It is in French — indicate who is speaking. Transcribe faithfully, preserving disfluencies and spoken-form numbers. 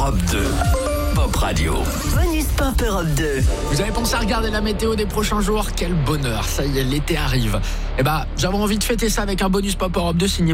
Speaker 1: Europe deux. Pop Radio.
Speaker 2: Bonus Pop Europe deux.
Speaker 3: Vous avez pensé à regarder la météo des prochains jours? Quel bonheur, ça y est, l'été arrive. Eh ben, j'avais envie de fêter ça avec un bonus Pop Europe deux signé